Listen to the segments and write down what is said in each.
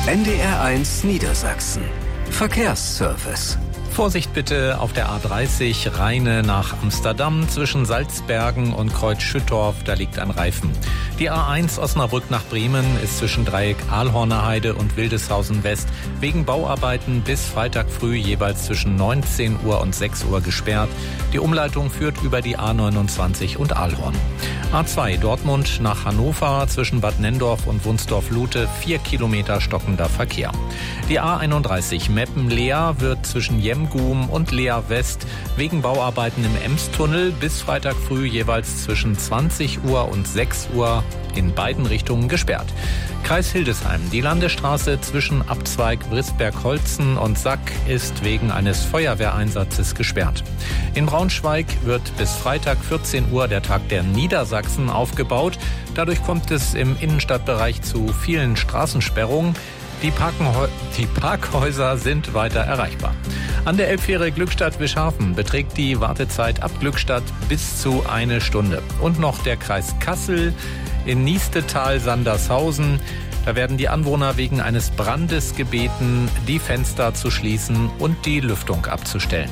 NDR1 Niedersachsen. Verkehrsservice. Vorsicht bitte auf der A30 Rheine nach Amsterdam zwischen Salzbergen und Kreuz Schüttorf, da liegt ein Reifen. Die A1 Osnabrück nach Bremen ist zwischen Dreieck Ahlhorner Heide und Wildeshausen West wegen Bauarbeiten bis Freitag früh jeweils zwischen 19 Uhr und 6 Uhr gesperrt. Die Umleitung führt über die A29 und Ahlhorn. A2 Dortmund nach Hannover zwischen Bad Nenndorf und Wunsdorf-Lute 4 Kilometer stockender Verkehr. Die A31 Meppen-Leer wird zwischen Jemgum und Leer West wegen Bauarbeiten im Emstunnel bis Freitag früh jeweils zwischen 20 Uhr und 6 Uhr in beiden Richtungen gesperrt. Kreis Hildesheim. Die Landesstraße zwischen Abzweig Brisberg-Holzen und Sack ist wegen eines Feuerwehreinsatzes gesperrt. In Braunschweig wird bis Freitag 14 Uhr der Tag der Niedersachsen aufgebaut. Dadurch kommt es im Innenstadtbereich zu vielen Straßensperrungen. Die Parkhäuser sind weiter erreichbar. An der Elbfähre Glückstadt-Wischhafen beträgt die Wartezeit ab Glückstadt bis zu 1 Stunde. Und noch der Kreis Kassel in Niestetal-Sandershausen. Da werden die Anwohner wegen eines Brandes gebeten, die Fenster zu schließen und die Lüftung abzustellen.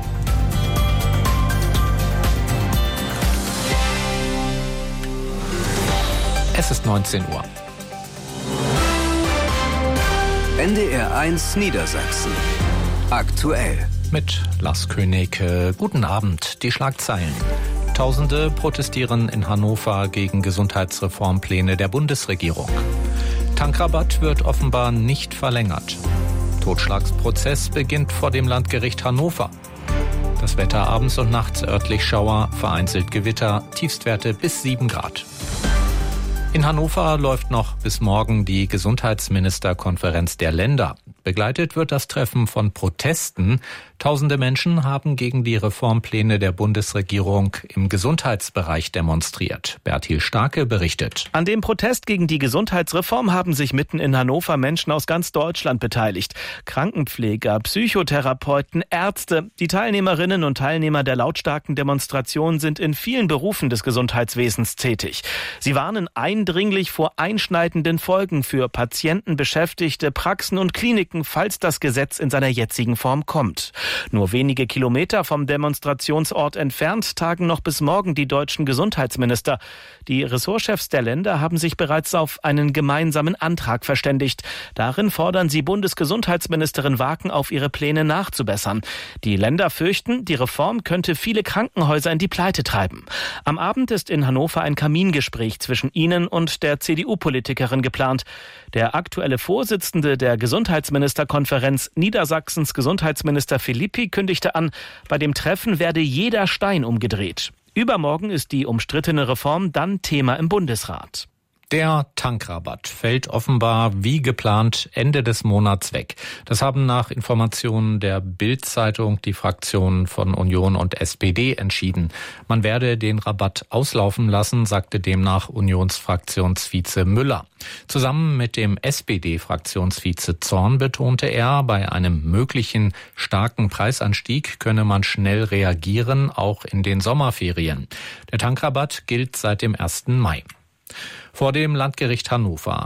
Es ist 19 Uhr. NDR1 Niedersachsen. Aktuell. Mit Lars König. Guten Abend. Die Schlagzeilen. Tausende protestieren in Hannover gegen Gesundheitsreformpläne der Bundesregierung. Tankrabatt wird offenbar nicht verlängert. Totschlagsprozess beginnt vor dem Landgericht Hannover. Das Wetter abends und nachts örtlich Schauer, vereinzelt Gewitter, Tiefstwerte bis 7 Grad. In Hannover läuft noch bis morgen die Gesundheitsministerkonferenz der Länder. Begleitet wird das Treffen von Protesten. Tausende Menschen haben gegen die Reformpläne der Bundesregierung im Gesundheitsbereich demonstriert. Bertil Starke berichtet. An dem Protest gegen die Gesundheitsreform haben sich mitten in Hannover Menschen aus ganz Deutschland beteiligt. Krankenpfleger, Psychotherapeuten, Ärzte. Die Teilnehmerinnen und Teilnehmer der lautstarken Demonstration sind in vielen Berufen des Gesundheitswesens tätig. Sie warnen eindringlich vor einschneidenden Folgen für Patienten, Beschäftigte, Praxen und Kliniken, falls das Gesetz in seiner jetzigen Form kommt. Nur wenige Kilometer vom Demonstrationsort entfernt tagen noch bis morgen die deutschen Gesundheitsminister. Die Ressortchefs der Länder haben sich bereits auf einen gemeinsamen Antrag verständigt. Darin fordern sie Bundesgesundheitsministerin Waken auf, ihre Pläne nachzubessern. Die Länder fürchten, die Reform könnte viele Krankenhäuser in die Pleite treiben. Am Abend ist in Hannover ein Kamingespräch zwischen ihnen und der CDU-Politikerin geplant. Der aktuelle Vorsitzende der Gesundheitsministerkonferenz, Niedersachsens Gesundheitsminister Filippi, kündigte an, bei dem Treffen werde jeder Stein umgedreht. Übermorgen ist die umstrittene Reform dann Thema im Bundesrat. Der Tankrabatt fällt offenbar wie geplant Ende des Monats weg. Das haben nach Informationen der Bild-Zeitung die Fraktionen von Union und SPD entschieden. Man werde den Rabatt auslaufen lassen, sagte demnach Unionsfraktionsvize Müller. Zusammen mit dem SPD-Fraktionsvize Zorn betonte er, bei einem möglichen starken Preisanstieg könne man schnell reagieren, auch in den Sommerferien. Der Tankrabatt gilt seit dem 1. Mai. Vor dem Landgericht Hannover